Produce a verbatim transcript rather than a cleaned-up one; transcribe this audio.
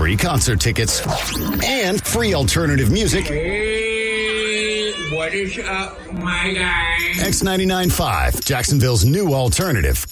free concert tickets, and free alternative music. Hey, what is up, my guy? X ninety-nine point five, Jacksonville's new alternative.